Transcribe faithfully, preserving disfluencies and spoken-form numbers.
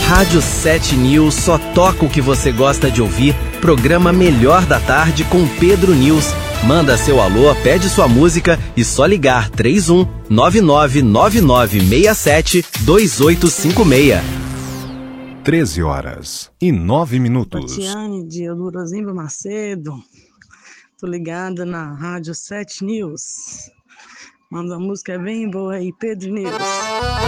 Rádio sete News só toca o que você gosta de ouvir. Programa Melhor da Tarde com Pedro News. Manda seu alô, pede sua música e só ligar três um nove nove nove nove seis sete dois oito cinco seis. treze horas e nove minutos. Tatiane de Eudorozimba Macedo. Tô ligada na Rádio sete News. Manda uma música bem boa aí, Pedro News.